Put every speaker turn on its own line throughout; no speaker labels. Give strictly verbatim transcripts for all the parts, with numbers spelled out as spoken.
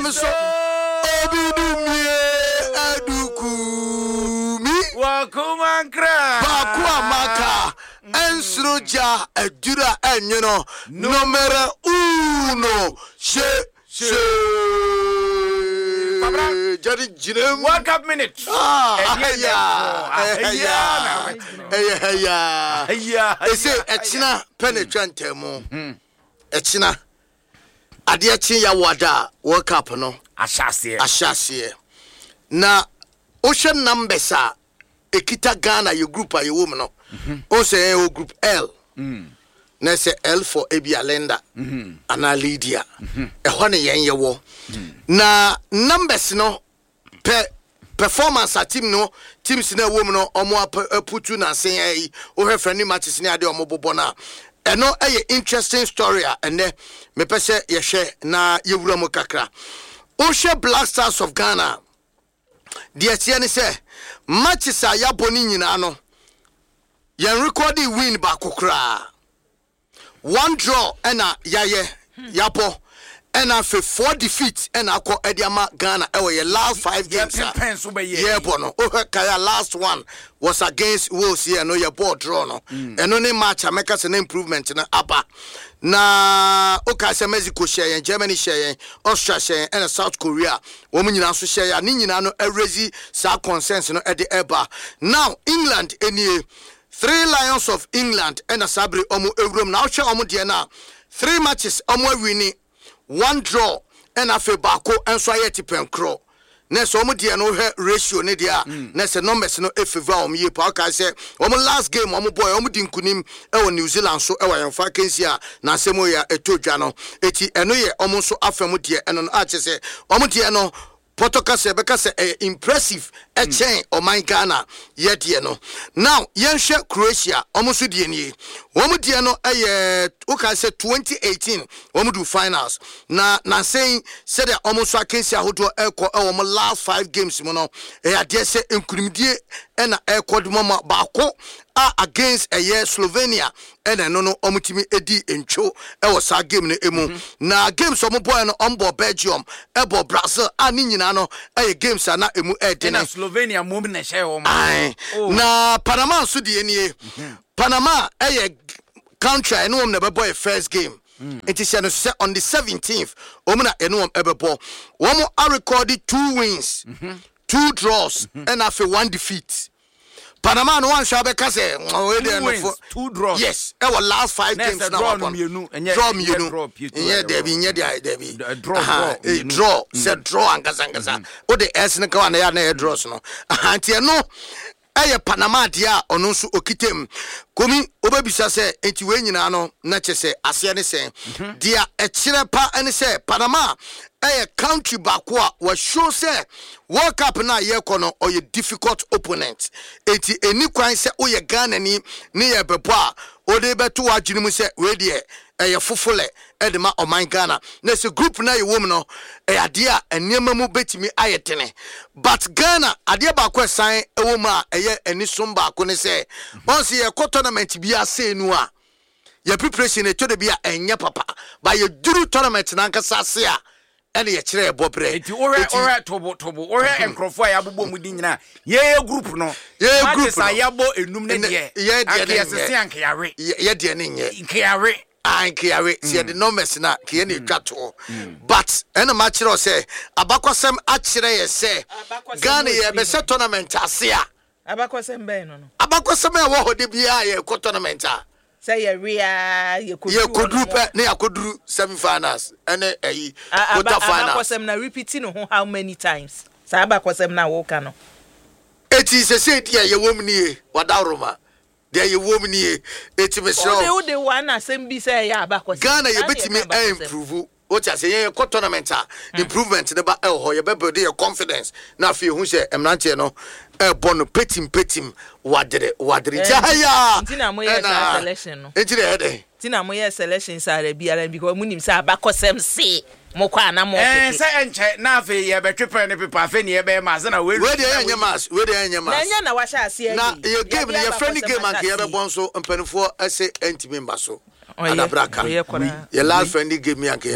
me so obidumie adukumi
wakumankra
baku amaka ensroja adura enyono numero uno she she Jadi jinem
World Cup minute.
Ah, yeah, yeah, yeah, yeah. They say echina penetrante mo. Echina. Ade echi ya wada World Cup no.
Ashase.
Ashase. Na ocean numbers a ekita Ghana your group a your woman no. O say o group L. Na say L for Abia Lenda. Ana Lydia. E ho ne yen ye wo. Na numbers no per performance a team no teams na woman no omo aputu na sen ai o he friendly matches ni ade omo bobo na eno eye interesting story a ene me pese ye hwe na yewura mo kakra o hwe Black Stars of Ghana de tie ne se matches a yaboni nyina no yen recorded win ba kokra one draw ena yaye yapo and after four defeats and I call Ediama Ghana our last five games. Yeah, bono. Oh, Kaya last one was against Wolves here. No, your board draw no. And only match I make us an improvement in Abba. Na okay, say Mexico share, Germany share, Austria share, and South Korea. Women in also share. Nini na no erezi sa consensus no at the Eba. Now England any three Lions of England and a Sabri omu Evrom now share omu diana three matches omu winning. One draw and afe bako and so ayeti penkro na so omo de no ratio ne dia na se numbers no efeva om ye pa ka say omo last game omo boy omo di nkunim e wo New Zealand so e wa yemfa kensi a na semo ya etodwa no eti eno ye omo so afemu de eno no a che say omo de no Potoka se beka se eh, impressive a chain o my Ghana yet ye no. Now yenshe Croatia almost die ni. Womu die no eh okay say twenty eighteen womu do finals. Na na saying said that almost against ahodo eko e wo last five games mo no eh ade se enkunimdie e na eko mama baako a against a year Slovenia and no no omutimi edi encho e wo sa game no emu na games omo boy no ombo Belgium ebo Brazil ani nyina no e games na emu e de
na Slovenia mom na share wo
na Panama so de enie Panama e country no om na be boy first game it is on the seventeenth omuna eno om ebebo womo a recorded two wins two draws and after one defeat. Panama no one shall be kase
two, two draws.
Yes, our last five
Next
games now.
Draw me you know.
Draw me you know. Yeah, Debbie, yeah, Debbie. Draw, draw, draw. Said draw and gazangaza. Oh, the S ne kawana ya na draws no. Auntie no. Eye Panama dia ono so okitem. Komi obebisa se enti we nyina no na che se ase ne se. Dia e kire pa ene se Panama eye country bakwa wa show se World Cup na ye kono or ye difficult opponent. Enti eni kwan se o ye Ghana ni ne ye bebo a o de beto adwene mu se we de eye fofole edema o man Ghana. Na se group na ye wom no e ade a enema mu betimi ayetene. But Ghana ade bakwa san e wom a eye eni som baako ne se once ye ko tournament bi ase nu a ye preparation e to de bi a enye papa ba ye duru tournament na nka sase a ene ye kire bobre
enti ore ore tobo tobo ore enkrofo ya bobo mu di nyina ye group no
ye group
no ya bo enum ne de
ye de
ye sese ankeyare
ye de ne nye
ankeyare
ankeyare see the numbers na ke ne twato but ene ma kire o say abakwasem a kire ye say Ghana ye be set tournament ase a
abakwasem be no no
abakwasem e wo hode bia ye ko tournament a
say ye ria ye
kodru ye kodru pe ne akodru semi finals ene eyi quarter finals
abakwasem na repeating no how many times say abakwasem na wo ka no
eti se se dia ye wom nie wadaroma dia ye wom nie eti me show
o de one asem bi say ya abakwasem
Ghana ye betimi improve o cha say ye ko tournament a improvement ne ba e ho ye be build your confidence na fe hu say emrante no e bono petim petim wadere wadere ya
ntina mo ye selection no
enti de de
ntina mo ye selection sare biara because munim say abakosem se mo kwa na mo
eh say enche na fe ye betwepe ne pepa fe ne ye be ma na we
we de enye mas we de enye mas
na nya na wa sha ase
na ye game ye friendly game an ke ye be bon so mpanifo ase enti member so adabraka your last friend gave me anke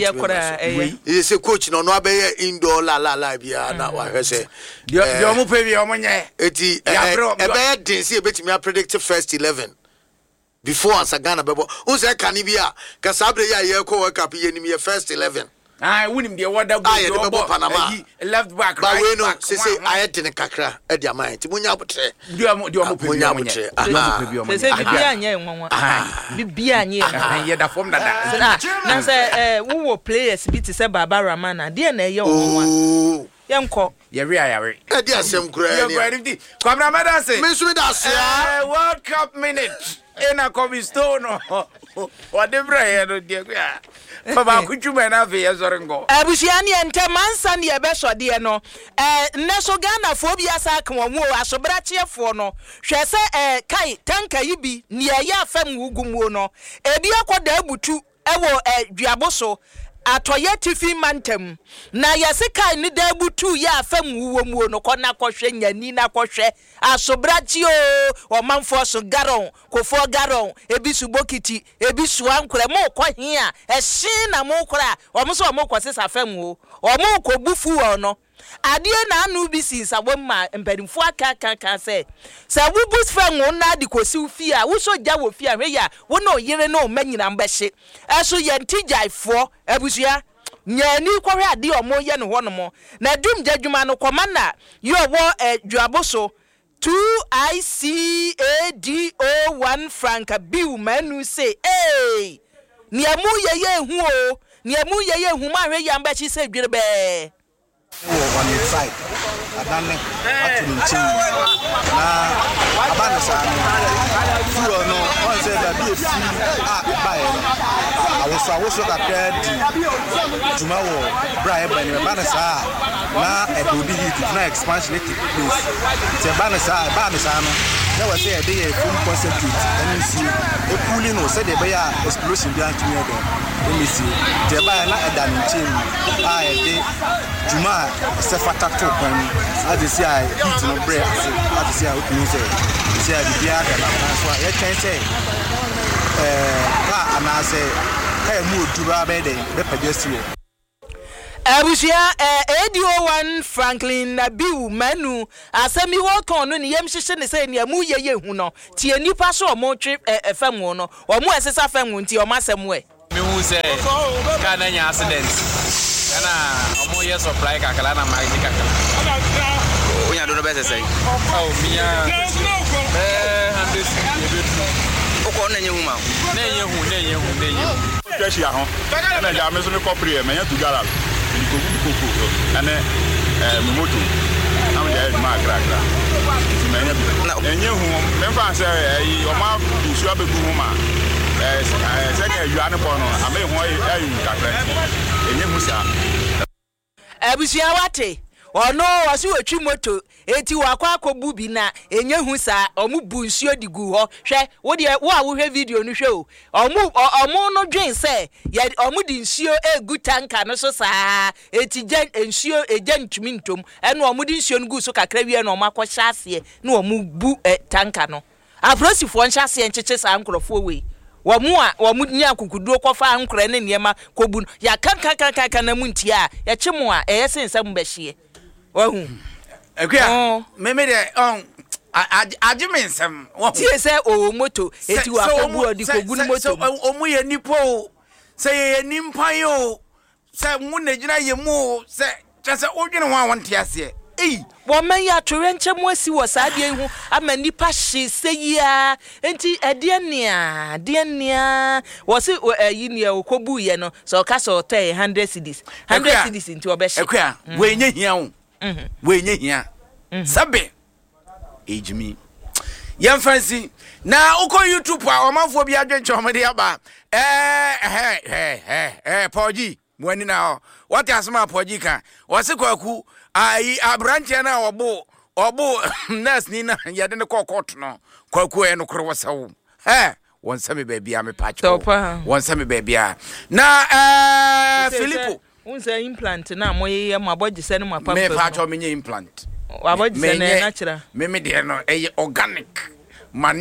e e say coach no no abeye indoor la la la bia na wa hwese
de omo pe bi omo nye
eti e be den say e betimi predict first eleven before Ansagana bebo who say kan bia ka sabre ya ye ko world cup ye nim ye first eleven.
Ah, winning the water go
Panama
left back.
But we know say say I had in kakra e dia man ti munya botre.
Do am do am
munya botre.
Say say bibia anye nwanwa. Bibia anye.
Ye da form dada.
Na say eh wo wo players bi ti say Baba Ramana. De na ye nwanwa. Yenko.
Ye we are.
E dia asem kura
ni. Ye go di. Kwamna mada say.
Me so da say.
Eh World Cup minute. Ena Comistono. Whatever here no dia kwa. Baba kuchuma na fe yesorengo.
Abusiani ente mansa ne yebesode no. Eh neso Ghana fo bia sa kan wo asobrachefo no. Hwe se eh kai tanka yibi ne ya afam wugumu no. Ebi akoda abutu ewo eh duaboso. Atoye tifi mantem na yesika ni da butu ya afam wuwo mu no kona kohwe nyani na kohwe asobrachi o o manfo so garon kofo garon ebisu bokiti ebisu ankure mo kohwe a ehye na mo kora o mo so mo kwose afam wo o mo kobufu wo no ade na anu bi sinsa womma mpadimfo aka kan kan se se wubus fan wo na de kosi ufi a wo so gya wo fi a hwe ya wo no yire no manyina mbehye eso ye ntijaifo abusua nyani kwahwe ade omo ye ne hono mo na dum jadwuma no komanda yo wo duaboso two I C A D O one franca biu manu say eh niamu ye ye hu o niamu ye ye hu ma hwe ya mbehye se dwerebe
on the side adane atunu nchi na abana sa no furo no on say that be fi ah buy no awoso awoso ka di tumawo bra e bani abana sa na e do bi hit na expansion take place se abana sa abana sa no na we say e dey a full concentrate and see e pulling no say dey be ya explosion bi antumi e dey me see dey buy na e da nchi ah e dey juma se fatato kwan ade si ai eat no bread ade si ai okunu se si ai bia ka na so ya twen se eh ka ana se ka mu oduba be dey be pagesi o
Abusia eh A D O one Franklin Nabiu manu asemi wo ton no ne yem hyehye ne se ne mu ye ye hu no tie nipa so o mo twe efam wo no o mo esesa fam wo nti o ma asem we
me hu se ka na nya accident kana omo ye supply kakala na market kakala onya do no be say oh mia eh handis oko na nye hu ma na nye hu na nye hu na nye hu
twahia ho na ja me so me kopre me nya tu garage ni ko bu ko ane eh moto am ja ma gra gra me nya bi nye hu me fa say eh o ma isu abegu hu ma eh se ka yu ane bo no ame hu ayi kakra enye hu sa
abusia wate ono wasi wetwi moto eti wakwa akobu bi na enye hu sa omu bu nsuo digu ho hwe wo de wo a wo hwe video no hwe o omu omu no dwen se ya omu di nsuo egu tanka no so sa eti gen nsuo eje ntumi ntom eno omu di nsuo no gu so kakra wie na omu akɔhya ase na omu bu tanka no aprosifo nhya ase ncheche sa nkrofo we wamu a wamu nya kukuduo kofa ankora ne niema kobu ya kan kan kan kan na muntia ya chemu a eyesensam behye wahu
ekua me me de on agimensam wahu
tie se o moto eti wa kobu odi kogu no moto
omu ye nipo se ye nimpan yo se mu na gina ye mu se se odwene ho awonte ase eh
woman ya torenche mu asi wo saade hu ama nipa hye seyia enti ede nea de nea wo se yi ne okobu ye no so ka so one hundred cedis one hundred cedis enti obehye
ekwa we nya hia wo mhm we nya hia sabe ejimi yam fancy na uko YouTube a omanfo bi adwenche omede aba eh eh eh eh poji mwani na what asma poji kan wose kwaku ai abranche na obo obo nurse ni na yade ne kokot no kwaku e no kro wosawo eh won same baby a me pacho won same baby a na eh Filipo
unsa implant na moye mabodje se ne mapa
me pacho me implant
wabodje se ne natural
me me de no e organic manure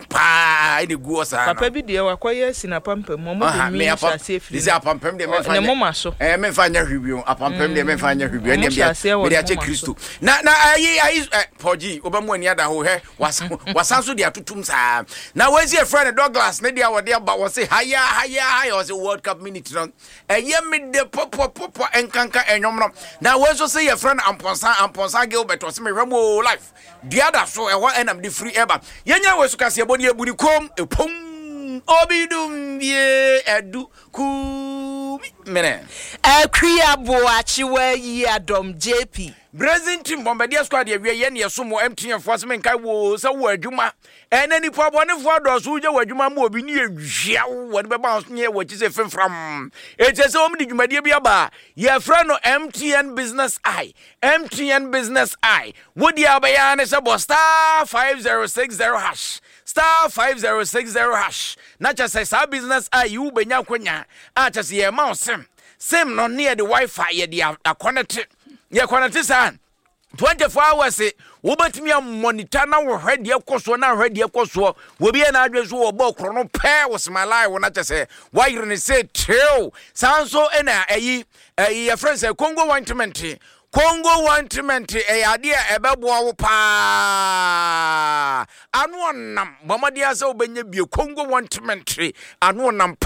pa ene gu osa
papa bi de wakoye sinapampam mo mo
aha
mi
me apa
shase firi
dise apampam de me fa
ne moma so
eh me fa nya hwibio apampam de me fa nya hwibio ne bia me de ache Kristo na na ayi ayi poji obamu ani ada ho he wasan so de atutum saa na wezi e friend Douglas ne dia wode aba wo say haya haya haya was a World Cup minute no eye me de popo popo enkanka enwom no na we so say your friend Amponsa Amponsa Gilbert was me remo life the other so e ho enam the free eba yenya we so kase ebodi ebudi kom epom obidum ye edu ku mene
akria boachi wa yi Adom J P
Brazil team bombardier squad ye ye ne so mo M T N force men kai wo sa wo adwuma enani po abone fo do so je wo adwuma mo obi ne ehwia wo de be ba so ne wo chi se femfram e je se o mi dwumadie bi aba ye fra no M T N business I M T N business I wo di abaya ne se bo star five zero six zero hash star five zero six zero hash na cha se sa business I you benya kwanya a cha se ye ma sim sim no ne de wifi ye de connect ye connect san twenty-four hours wo batimi am monitor na wo hwede ekoso na hwede ekoso wo bi na adwe so wo bo kro no pe wo smalai wo na chese wa yire ne say true sanso ena ayi ayi your friends Congo ointment Congo ointment e ade e bebo wo pa anu onam bomade asa obenya bie Congo ointment anu onam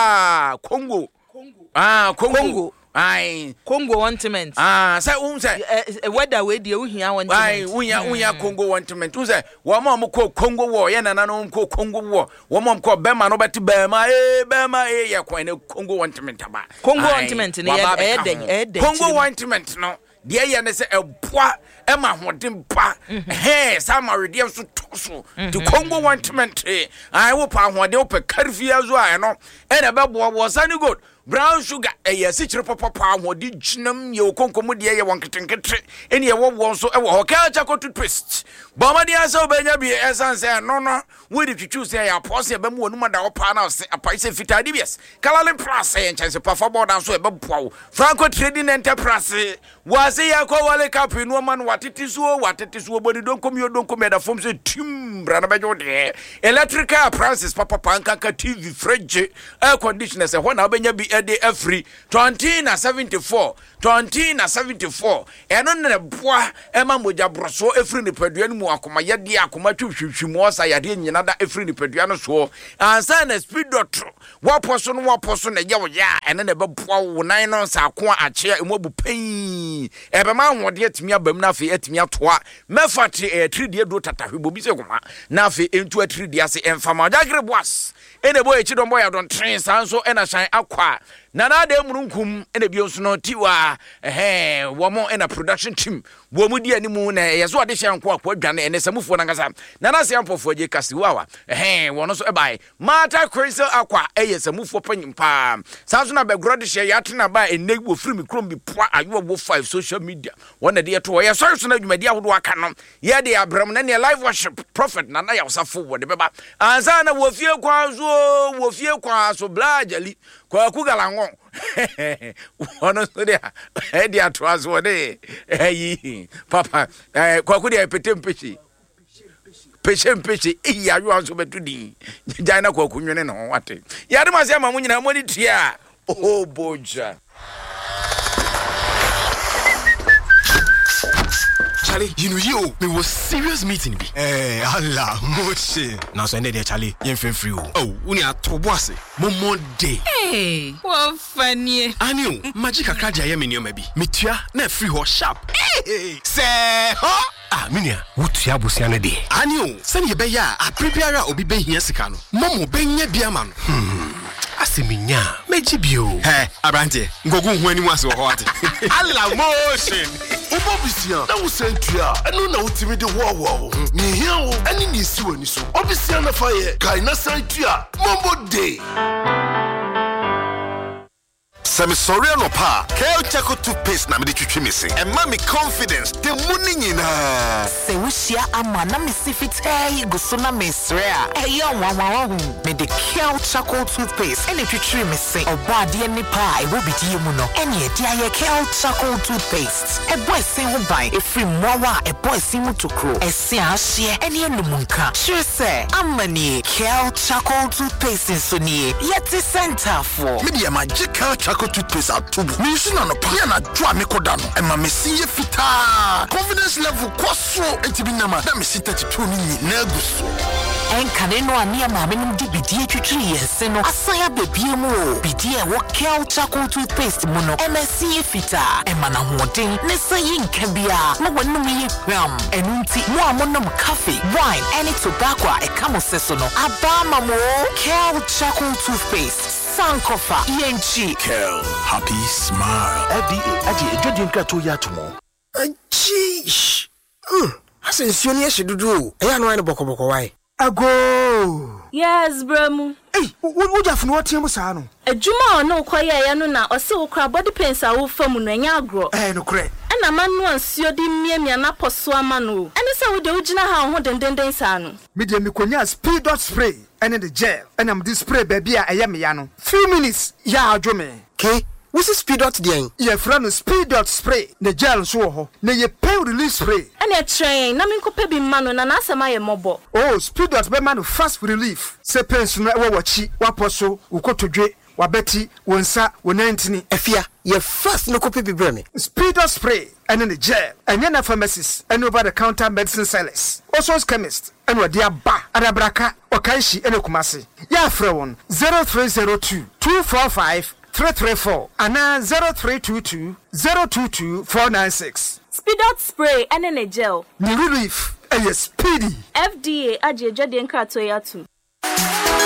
pa Congo Congo ah Congo, Congo. Ai
Congo ointment
ah say um say
weather we dey uhia ointment
ai unya unya Congo ointment um say wo ma mo ko Congo wo ye nana no ko Congo wo wo ma ko bema no beti bema eh bema eh ye ko ne Congo ointment aba
Congo ointment ne ye e den e den
Congo ointment no de ye ne say eboa e ma hodin pa eh sama rediem so toso the Congo ointment ai wo pa hodin wo pe karfia zo ai no e na be bo wo sani good brown sugar eh yes chire papa pa wodi ginam ye okonkomu de ye wonketenkete eni ye wo wo so e wo hoka chako toothpaste boma de asa obenya bi essence no no we di twitwu say ya pose be mu onuma da wo pa na se apai se fitadi bies kalale plus eh chance papa boda so e be poa Franco Trading Enterprise was ya ko wale cap no man watiti so watiti so body don kom yo don kom da form se tim bra na be jode electrical appliances papa panka T V fridge air conditioner se ho na obenya bi ede afri twenty na seventy-four twenty na seventy-four eno ne boa ema moja broso efri ni padua mu akoma yede akoma twhwhwmu osa yade nyina da efri ni padua no so ansa na speed dot waposo no waposo na ye wo ya ene ne be boa wo nan no sa ko ache emu bu pen ebe ma hode atimi abam na afi atimi atoa mefate e three D do tatahwe bobi se koma na afi entu three D ase emfama jagre boas ene boy echi don boy don train sanso ena shine akwa na na de murunkum ene bi onso no tiwa eh wo mo ena production team wo mu di animu na yeso ade hye anko akwa dwane ene samufo na ngasa na na se ampofo je kasiwawa eh wo no so e bai mata crystal akwa eye samufo panyimpa sanso na begro de hye yatena ba ene wo free mi krom bi poa ayo wo five social media wona de to ye so so na dwumadi ahodo aka no ye de abram na ne live worship prophet na na ya usafo wo de beba anza na wo fie kwa zo wo fie kwa so blajali kwa kugalango wono so dia e dia to aso de eh papa eh kwa kudia pete mpechi peche mpechi e ya yo anso betudi jaina kwa kunwene no wate ya de mase ama munyina moni tia oh boja
Charlie, you know you, me was serious meeting be.
Eh, Allah, moche.
Now so there Charlie, you feel free.
Oh, uni atobwase.
Momo day.
Hey, what funny.
Aniu, magic akaja ye me nyo maybe. Mitua na free ho sharp.
Hey, say, huh?
Ah, minia, wutua busia no de.
Aniu, send ye be ya, a prepare obi be hia sika no. Momo be nya bia ma no.
Hmm. Asiminya, meji bio.
Hey, abrante, ngogu hu ani wase wo ate. Allah motion.
Obo bisia, na wo sentua, eno na utimi de wo wo. Ni hia wo, ani ni si wani so. Obisia na fa ye, kai na sentua, mombo day. Semi sorry no pa. Kel Chaco toothpaste na me de twitwi me se. E ma me confidence. The money nyina.
Se wushia ama na me sifit eh go so na me sre a. Eh yo wa wa hu. Me de Kel Chaco toothpaste. E le twitwi me se. Oba de ni pa e wo bi di mu no. E ne de aye Kel Chaco toothpaste. E boy se ho ban. E free mwa e boy se mu to kro. E se a hye e ne numunka. Sure say amani Kel Chaco toothpaste so ni. Yet center for.
Me de ma Kel Chaco toothpaste atubu. Me su na no pa na dwa me koda no. E ma me si ye fita. Confidence level kwaso entibi na ma. Na me si thirty-two ni na guso.
En kaneno ani ma me num di bidie twitwi yense no. Asaya bebie mu o. Bidie wo Kel Chaco toothpaste mu no. M S C fita. E ma na hoden. Ne sayi nka bia. Na wonum yi hwam. Enunti mo amonom coffee, wine, any tobacco e kamo seso no. Abama mo Kel Chaco toothpaste. Sankofa yenchi
Kel happy smile.
F D A aje ejodi nka to ya tomo.
Ajish. Hmm. Hasen sioni ehye dudu. Eya no ane boko boko wai.
Ago. Yes, bramu.
Hey, wo ja funu otie mu saa no.
Adwuma no kwaye ya no na ose wo kra body pains a wo fam no anya agro.
Eh no kre.
Na manu ansuo di miamia na poso amano. Ene se wo de ugina ha ho dendenden saa no.
Me de mikonya speed dot spray ene the gel. Ene am di spray baby a eye me ya no. Few minutes ya adwome.
Okay. What's the speed dot den?
Ye fra no speed dot spray. Ne gel so ho. Ne ye pain release spray.
Ene train na minkopa bi mano na na asema ye mobo.
Oh, speed dot be mano fast relief. Se pains no e wo wachi, waposo, ukotodwe. Wabeti, wonsa, wonantini.
Efia, ye first no copy be breme.
Speed dot spray and in the gel. And then pharmacies and over the counter medicine sellers. Also chemist. And what dear ba Arabraka or Kaishi and Okumasi. Ya frewon zero three zero two two four five three three four and now zero three two two zero two two four nine six.
Speed dot spray and in a gel.
Ni relief and ye speedy.
F D A aje jodi nkrato ya tu.